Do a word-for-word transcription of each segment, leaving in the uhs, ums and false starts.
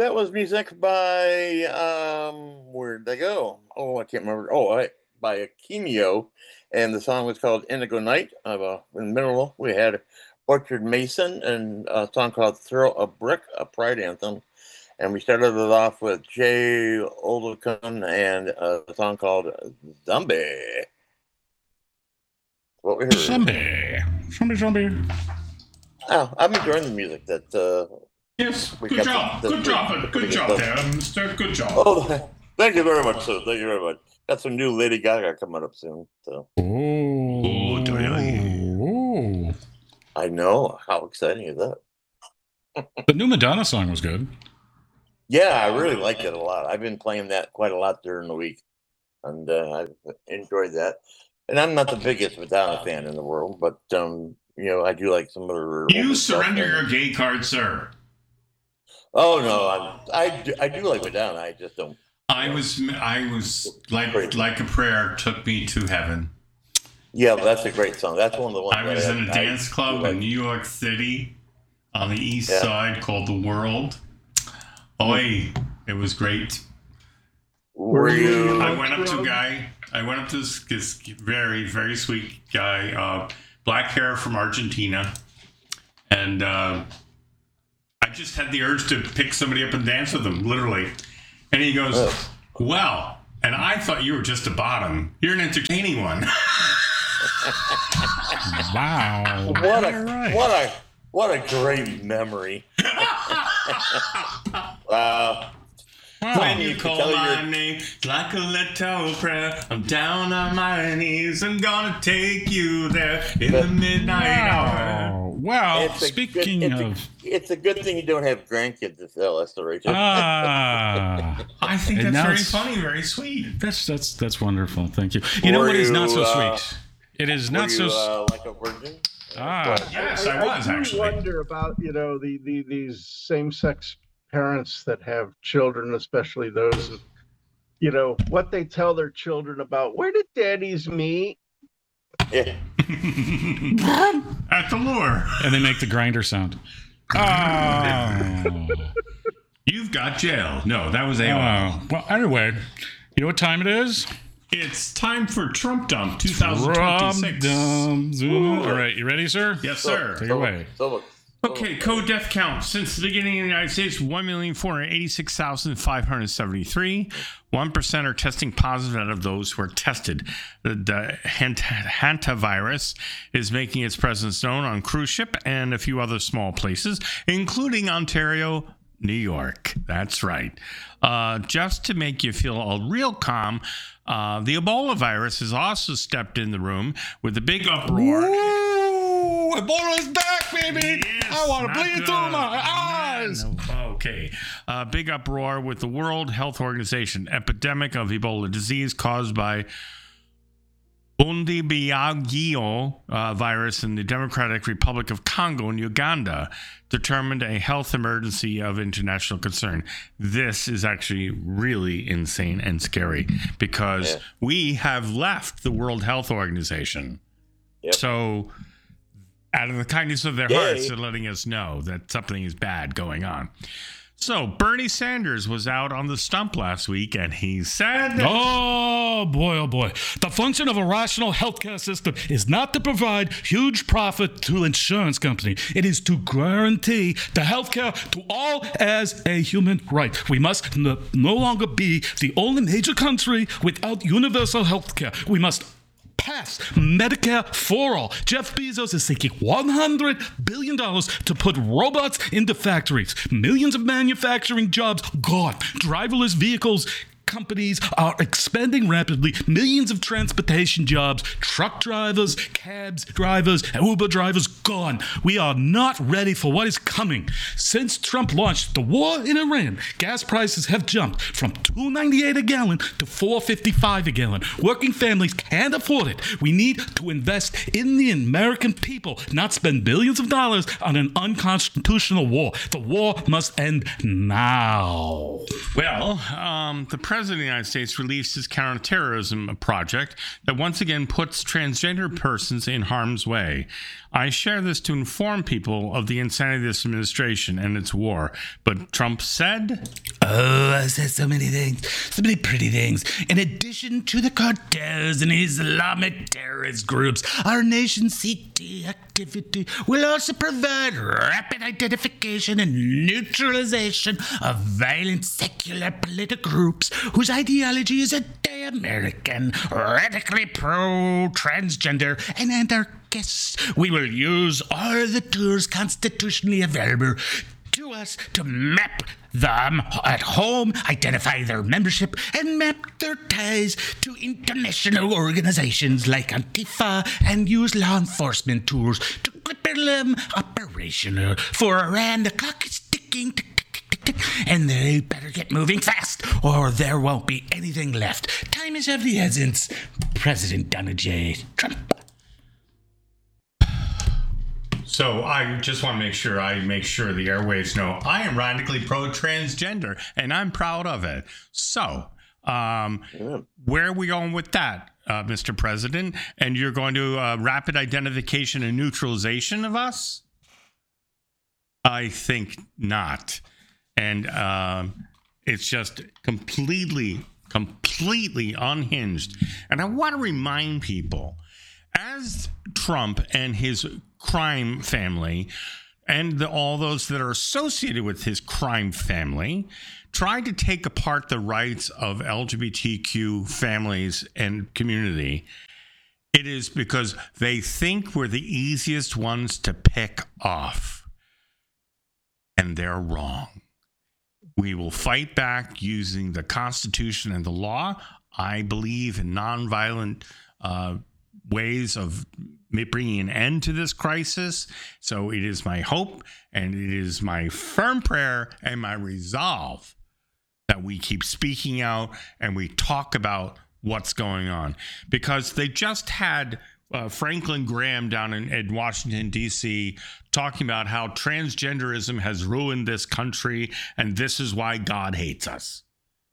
That was music by, um, where'd they go? Oh, I can't remember. Oh, I, by Akimio. And the song was called Indigo Night. Uh, in the middle, we had Orchard Mason and a song called Throw a Brick, a Pride Anthem. And we started it off with Jay Oldacon and a song called Zombie. What we heard. Zombie. Zombie, zombie. Oh, I'm enjoying the music that... Uh, Yes, good job, good job, good job there, Mister Good job. Oh, thank you very much, sir. Thank you very much. Got some new Lady Gaga coming up soon. So. Oh, oh, I know. How exciting is that? The new Madonna song was good. Yeah, I really liked it a lot. I've been playing that quite a lot during the week, and uh, I've enjoyed that. And I'm not the biggest Madonna fan in the world, but um, you know, I do like some of her. You surrender your gay card, sir. Oh no, I'm, I do, I do like Madonna. I just don't. I was I was like like a prayer took me to heaven. Yeah, that's a great song. That's one of the ones. I was in a dance club in New York City, on the east yeah. side called the World. Oi, it was great. Were you? I went up to a guy. I went up to this, this very very sweet guy, uh, black hair from Argentina, and. Uh, I just had the urge to pick somebody up and dance with them, literally. And he goes, oh. Well, and I thought you were just a bottom. You're an entertaining one. Wow. What a, right. what a, what a great memory. Wow. When you call my name, like a little prayer, I'm down on my knees. I'm gonna take you there in the midnight hour. Well, speaking good, it's of... A, it's a good thing you don't have grandkids to tell us, Rachel. Ah. I think that's very funny, very sweet. That's that's that's wonderful. Thank you. You know what is not so uh, sweet? It is were not you, so... Uh, like a virgin? Ah. Yes, I, I was, I do actually. wonder about, you know, the, the these same-sex parents that have children, especially those, you know, what they tell their children about, where did daddies meet? Yeah. At the lure. And they make the grinder sound. Oh. You've got jail. No, that was A O L. Oh. Well, anyway, you know what time it is? It's time for Trump Dump twenty twenty-six. Trump Dump. All right, you ready, sir? Yes, sir. Take it away. So, Okay, code death count. Since the beginning of the United States, one million four hundred eighty-six thousand five hundred seventy-three. one percent are testing positive out of those who are tested. The, the hantavirus is making its presence known on cruise ship and a few other small places, including Ontario, New York. That's right. Uh, just to make you feel a real calm, uh, the Ebola virus has also stepped in the room with a big uproar. Ooh, Ebola's back, baby. Yes, I want to not bleed good. through my eyes. No, okay. Uh, big uproar with the World Health Organization. Epidemic of Ebola disease caused by Bundibugyo uh, virus in the Democratic Republic of Congo and Uganda determined a health emergency of international concern. This is actually really insane and scary because yeah. we have left the World Health Organization. Yep. So out of the kindness of their Yay. hearts, they're letting us know that something is bad going on. So Bernie Sanders was out on the stump last week, and he said... Oh, boy, oh, boy. The function of a rational healthcare system is not to provide huge profit to insurance company. It is to guarantee the healthcare to all as a human right. We must no, no longer be the only major country without universal healthcare. We must pass Medicare for all. Jeff Bezos is seeking one hundred billion dollars to put robots into factories. Millions of manufacturing jobs gone. Driverless vehicles companies are expanding rapidly. Millions of transportation jobs, truck drivers, cabs drivers, Uber drivers gone. We are not ready for what is coming. Since Trump launched the war in Iran, gas prices have jumped from two ninety-eight a gallon to four fifty-five a gallon. Working families can't afford it. We need to invest in the American people, not spend billions of dollars on an unconstitutional war. The war must end now. Well, um, the president President of the United States released his counterterrorism project that once again puts transgender persons in harm's way. I share this to inform people of the insanity of this administration and its war. But Trump said, Oh, I said so many things, so many pretty things. In addition to the cartels and Islamic terrorist groups, our nation's C T activity will also provide rapid identification and neutralization of violent secular political groups whose ideology is anti-American, radically pro-transgender, and anarchist. We will use all the tools constitutionally available to us to map them at home, identify their membership, and map their ties to international organizations like Antifa, and use law enforcement tools to keep them operational. For Iran, the clock is ticking, tick, tick, tick, tick, and they better get moving fast, or there won't be anything left. Time is of the essence. President Donald J. Trump. So I just want to make sure I make sure the airwaves know I am radically pro-transgender, and I'm proud of it. So um, yeah. Where are we going with that, uh, Mister President? And you're going to uh, rapid identification and neutralization of us? I think not. And um, it's just completely, completely unhinged. And I want to remind people, as Trump and his crime family and the, all those that are associated with his crime family tried to take apart the rights of L G B T Q families and community, it is because they think we're the easiest ones to pick off. And they're wrong. We will fight back using the Constitution and the law. I believe in nonviolent uh, ways of bringing an end to this crisis. So it is my hope, and it is my firm prayer and my resolve that we keep speaking out and we talk about what's going on. Because they just had uh, Franklin Graham down in, in Washington, D C, talking about how transgenderism has ruined this country and this is why God hates us.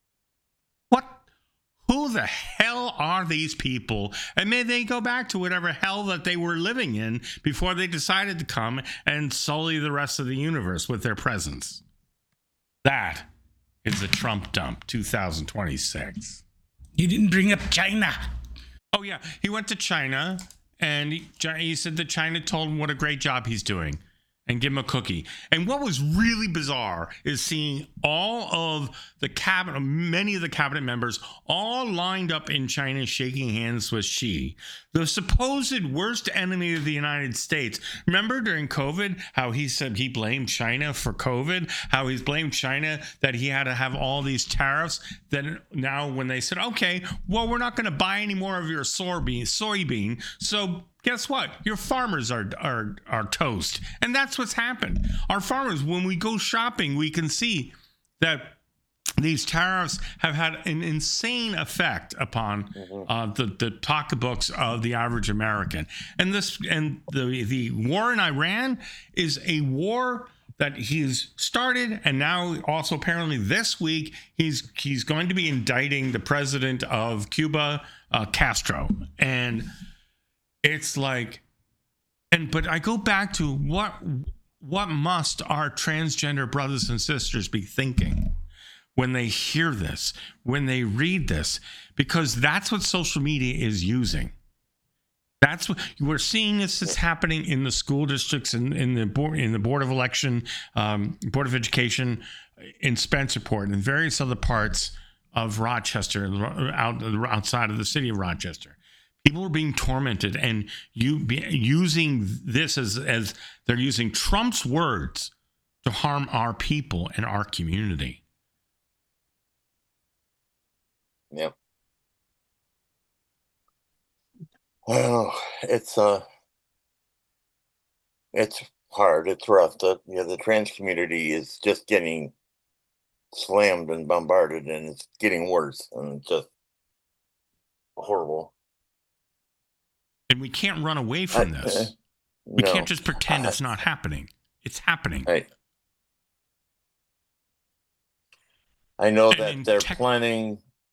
What? Who the hell are these people? And may they go back to whatever hell that they were living in before they decided to come and sully the rest of the universe with their presence. That is the Trump dump two thousand twenty-six. You didn't bring up China. Oh, yeah. He went to China, and he, he said that China told him what a great job he's doing and give him a cookie. And what was really bizarre is seeing all of the cabinet, many of the cabinet members, all lined up in China shaking hands with Xi, the supposed worst enemy of the United States. Remember during COVID, how he said he blamed China for COVID, how he's blamed China that he had to have all these tariffs. Then now when they said, okay, well, we're not going to buy any more of your soybean, soybean, so guess what? Your farmers are, are are toast. And that's what's happened. Our farmers, when we go shopping, we can see that these tariffs have had an insane effect upon uh, the, the pocketbooks of the average American. And this and the the war in Iran is a war that he's started, and now also apparently this week he's he's going to be indicting the president of Cuba, uh, Castro. And it's like, and but I go back to what what must our transgender brothers and sisters be thinking when they hear this, when they read this, because that's what social media is using. That's what we're seeing. This is happening in the school districts and in, in the board, in the board of election, um, board of education, in Spencerport and various other parts of Rochester, out outside of the city of Rochester. People are being tormented, and you be, using this as as they're using Trump's words to harm our people and our community. Yep. Well, it's uh, it's hard. It's rough. The you know, the trans community is just getting slammed and bombarded, and it's getting worse, and it's just horrible. And we can't run away from I, this. Uh, we no. can't just pretend it's not happening. It's happening. Right. I know And that in they're tech- planning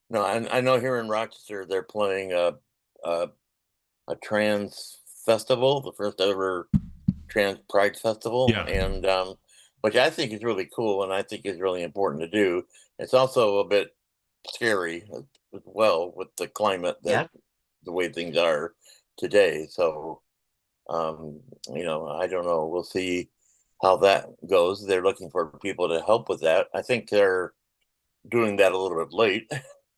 No, I, I know here in Rochester they're playing a, a a trans festival, the first ever trans pride festival, Yeah. and um, which I think is really cool, and I think is really important to do. It's also a bit scary as as well with the climate that Yeah. the way things are today. So, um, you know, I don't know. We'll see how that goes. They're looking for people to help with that. I think they're doing that a little bit late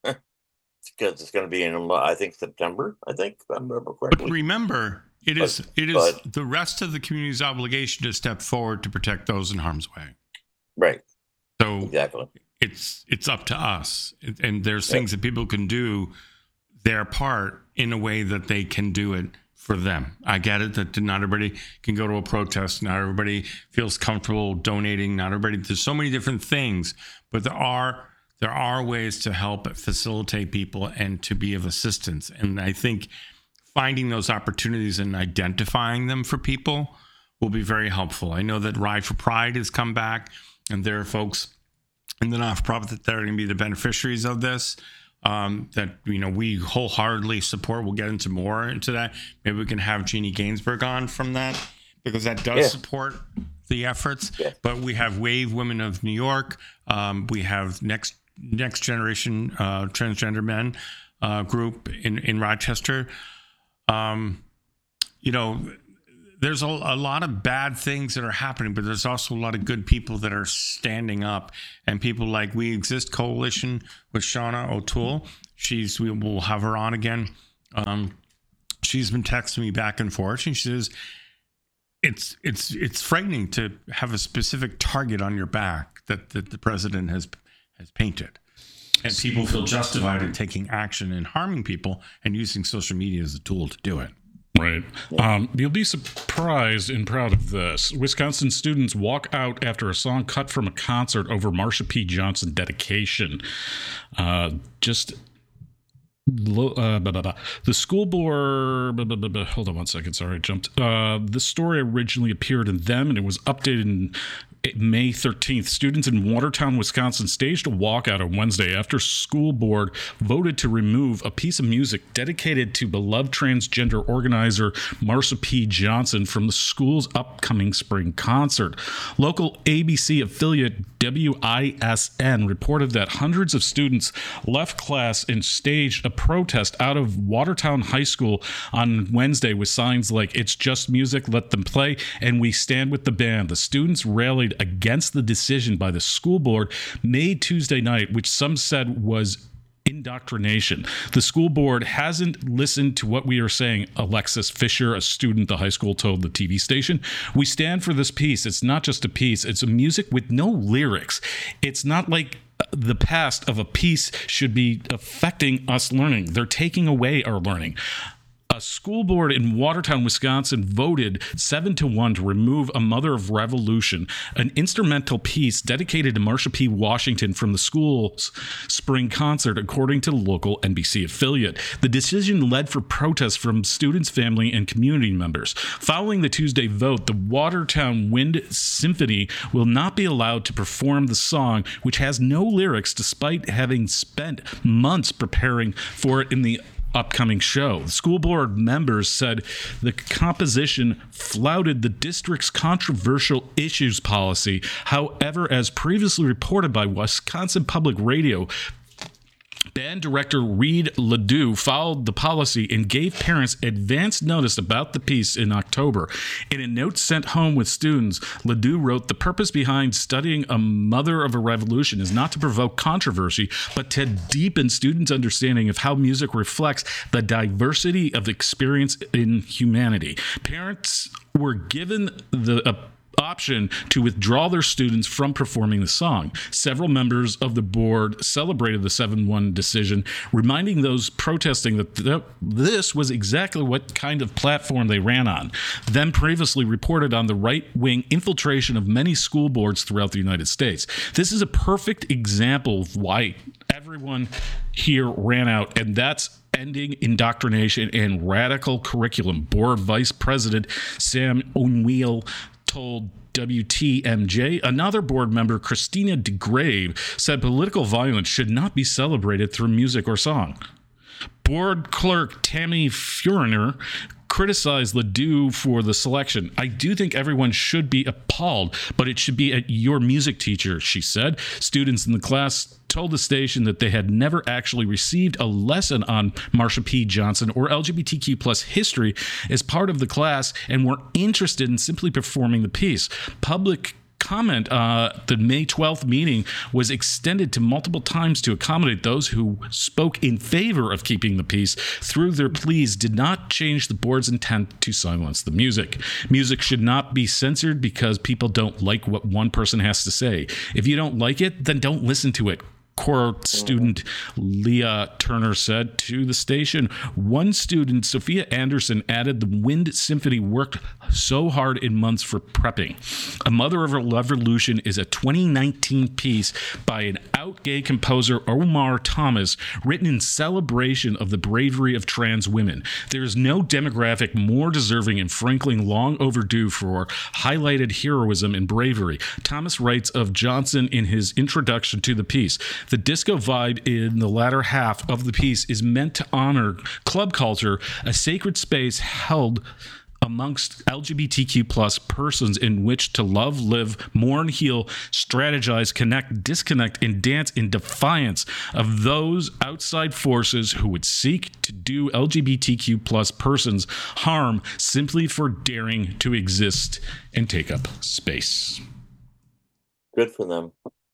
because it's going to be in, uh, I think, September. I think, if I remember But correctly. remember, it is But- it is but- the rest of the community's obligation to step forward to protect those in harm's way. Right. So Exactly. it's it's up to us, and there's Yeah. things that people can do their part in a way that they can do it for them. I get it that not everybody can go to a protest, not everybody feels comfortable donating, not everybody. There's so many different things, but there are there are ways to help facilitate people and to be of assistance. And I think finding those opportunities and identifying them for people will be very helpful. I know that Ride for Pride has come back, and there are folks in the not-for-profit that are going to be the beneficiaries of this, um, that, you know, we wholeheartedly support. We'll get into more into that. Maybe we can have Jeannie Gainsbourg on from that, because that does Yeah. support the efforts. Yeah. But we have Wave Women of New York. Um, we have Next Next Generation uh, Transgender Men uh, group in, in Rochester. Um, you know, there's a, a lot of bad things that are happening, but there's also a lot of good people that are standing up, and people like We Exist Coalition with Shauna O'Toole. She's, we will have her on again. Um, she's been texting me back and forth. She says, it's, it's, it's frightening to have a specific target on your back that, that the president has, has painted. And people feel justified in taking action and harming people and using social media as a tool to do it. Right. Um, you'll be surprised and proud of this. Wisconsin students walk out after a song cut from a concert over Marsha P. Johnson dedication. Uh, just lo- uh, blah, blah, blah. The school board. Blah, blah, blah, blah. Hold on one second. Sorry, I jumped. Uh, the story originally appeared in Them, and it was updated in May thirteenth. Students in Watertown, Wisconsin staged a walkout on Wednesday after school board voted to remove a piece of music dedicated to beloved transgender organizer Marsha P. Johnson from the school's upcoming spring concert. Local A B C affiliate W I S N reported that hundreds of students left class and staged a protest out of Watertown High School on Wednesday with signs like "It's just music, let them play," and "We stand with the band." The students rallied against the decision by the school board made Tuesday night, which some said was indoctrination. The school board hasn't listened to what we are saying, Alexis Fisher, a student at the high school, told the T V station. "We stand for this piece. It's not just a piece. It's a music with no lyrics. It's not like the past of a piece should be affecting us learning. They're taking away our learning." A school board in Watertown, Wisconsin voted seven to one to remove A Mother of Revolution, an instrumental piece dedicated to Marsha P. Washington from the school's spring concert, according to the local N B C affiliate. The decision led for protests from students, family, and community members. Following the Tuesday vote, the Watertown Wind Symphony will not be allowed to perform the song, which has no lyrics, despite having spent months preparing for it in the upcoming show. The school board members said the composition flouted the district's controversial issues policy. However, as previously reported by Wisconsin Public Radio, band director Reed Ledoux followed the policy and gave parents advance notice about the piece in October. In a note sent home with students, Ledoux wrote, "The purpose behind studying A Mother of a Revolution is not to provoke controversy, but to deepen students' understanding of how music reflects the diversity of experience in humanity." Parents were given the uh, option to withdraw their students from performing the song. Several members of the board celebrated the seven one decision, reminding those protesting that th- this was exactly what kind of platform they ran on. Them previously reported on the right-wing infiltration of many school boards throughout the United States. This is a perfect example of why everyone here ran out, and that's ending indoctrination and radical curriculum. Board Vice President Sam O'Neill told W T M J. Another board member, Christina DeGrave, said political violence should not be celebrated through music or song. Board clerk Tammy Furner criticized Ledoux for the selection. I do think everyone should be appalled, but it should be at your music teacher, she said. Students in the class told the station that they had never actually received a lesson on Marsha P. Johnson or L G B T Q plus history as part of the class and were interested in simply performing the piece. Public comment uh the May twelfth meeting was extended to multiple times to accommodate those who spoke in favor of keeping the peace. Through their pleas did not change the board's intent to silence the music. Music should not be censored because people don't like what one person has to say. If you don't like it, then don't listen to it. Core student Leah Turner said to the station. One student, Sophia Anderson, added the Wind Symphony worked so hard in months for prepping. A Mother of a Revolution is a twenty nineteen piece by an out gay composer, Omar Thomas, written in celebration of the bravery of trans women. There is no demographic more deserving and frankly long overdue for highlighted heroism and bravery. Thomas writes of Johnson in his introduction to the piece. The disco vibe in the latter half of the piece is meant to honor club culture, a sacred space held amongst L G B T Q plus persons in which to love, live, mourn, heal, strategize, connect, disconnect, and dance in defiance of those outside forces who would seek to do L G B T Q plus persons harm simply for daring to exist and take up space. Good for them.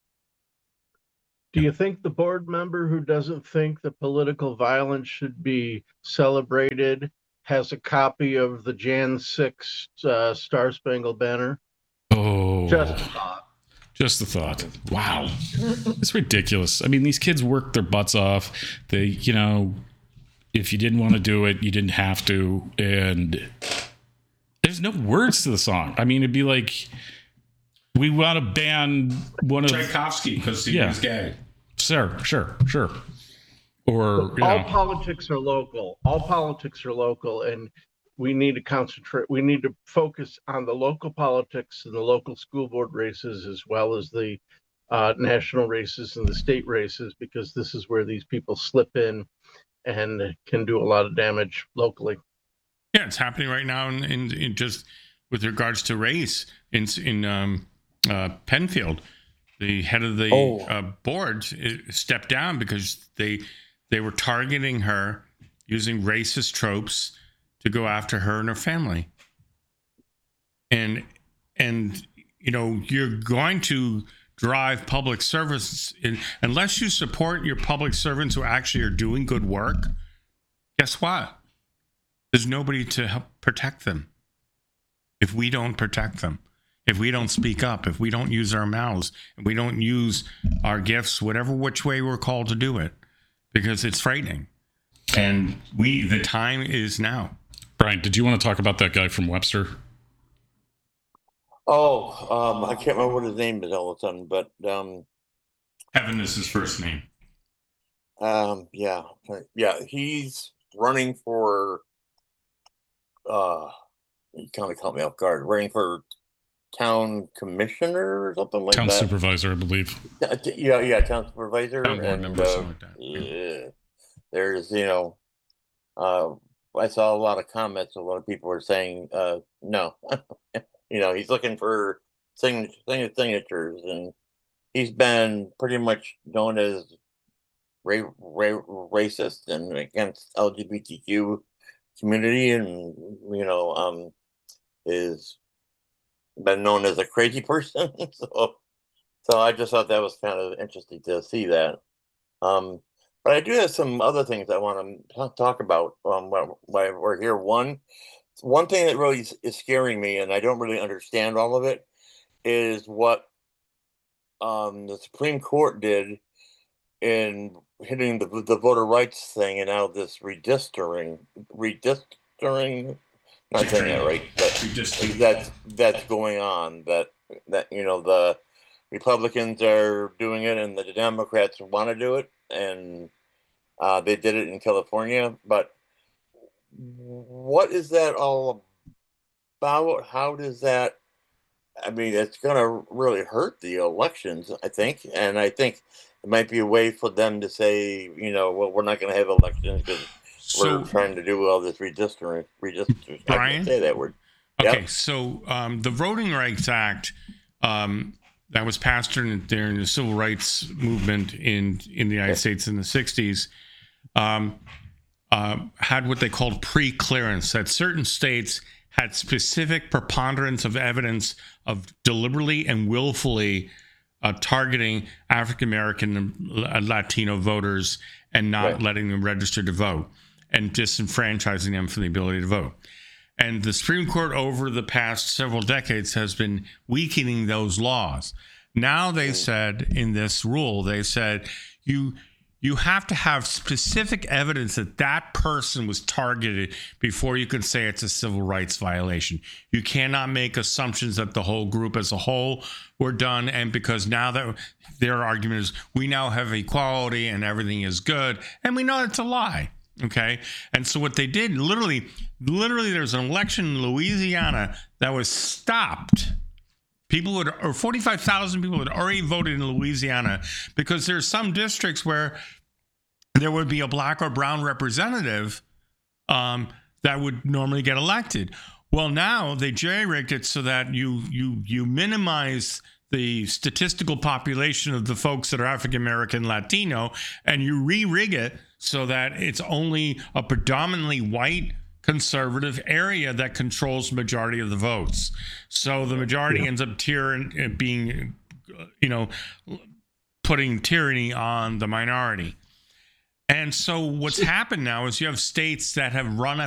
Do you think the board member who doesn't think that political violence should be celebrated has a copy of the January sixth uh, Star Spangled Banner? Oh, Just a thought. Just a thought. Wow. It's ridiculous. I mean, these kids worked their butts off. They, you know, if you didn't want to do it, you didn't have to. And there's no words to the song. I mean, it'd be like, we want to ban one of Tchaikovsky because he Yeah. was gay. Sure, sure, sure. Or, you All know, politics are local. All politics are local, and we need to concentrate. We need to focus on the local politics and the local school board races, as well as the uh, national races and the state races, because this is where these people slip in and can do a lot of damage locally. Yeah, it's happening right now in, in, in just with regards to race in in um, uh, Penfield. The head of the Oh. uh, board stepped down because they they were targeting her using racist tropes to go after her and her family. And and you know, you're going to drive public service in, unless you support your public servants who actually are doing good work. Guess what? There's nobody to help protect them. If we don't protect them, if we don't speak up, if we don't use our mouths, if we don't use our gifts, whatever which way we're called to do it, because it's frightening. And we, the time is now. Brian, did you want to talk about that guy from Webster? Oh, um, I can't remember what his name is all of a sudden, but um, Heaven is his first name. um, yeah, yeah, he's running for. Uh, you kind of caught me off guard. Running for town commissioner or something like Town that. supervisor, I believe. Uh, t- Yeah, yeah, town supervisor. Town board and, member, uh, something like that. Yeah. yeah, there's, you know, uh, I saw a lot of comments. A lot of people were saying, uh, no, you know, he's looking for sign- sign- signatures, and he's been pretty much known as ra- ra- racist and against L G B T Q community, and you know, um, is been known as a crazy person. so, so I just thought that was kind of interesting to see that. Um, but I do have some other things I want to talk about um, while, while we're here. One, one thing that really is, is scaring me, and I don't really understand all of it, is what um, the Supreme Court did in hitting the the voter rights thing, and now this redistricting, redistricting. Not saying that right, but Redistricting. that's that's going on. That that you know the Republicans are doing it, and the Democrats want to do it, and uh, they did it in California. But what is that all about? How does that I mean, it's going to really hurt the elections, I think. And I think it might be a way for them to say, you know, well, we're not going to have elections because So, we're trying to do all this redistricting. Redistricting. I Brian? can't say that word. okay, Yep. so um, the Voting Rights Act um, that was passed during, during the civil rights movement in in the United Okay. States in the sixties um, uh, had what they called pre-clearance, that certain states had specific preponderance of evidence of deliberately and willfully uh, targeting African American and Latino voters and not Right. letting them register to vote and disenfranchising them from the ability to vote. And the Supreme Court over the past several decades has been weakening those laws. Now they said in this rule, they said you you have to have specific evidence that that person was targeted before you can say it's a civil rights violation. You cannot make assumptions that the whole group as a whole were done. And because now that their argument is we now have equality and everything is good, and we know it's a lie. Okay. And so what they did, literally, literally, there's an election in Louisiana that was stopped. People had, or forty-five thousand people had already voted in Louisiana because there's some districts where there would be a black or brown representative um, that would normally get elected. Well, now they jerry-rigged it so that you you you minimize the statistical population of the folks that are African American, Latino, and you re-rig it so that it's only a predominantly white conservative area that controls the majority of the votes. So the majority Yeah. ends up tyranny, being, you know, putting tyranny on the minority. And so what's happened now is you have states that have run